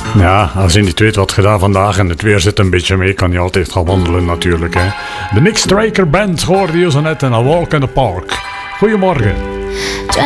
Ja, als je niet weet wat gedaan vandaag en het weer zit een beetje mee, kan je altijd gaan wandelen natuurlijk. Hè. De Nick Straker Band hoorde je zo net in A Walk in the Park. Goedemorgen.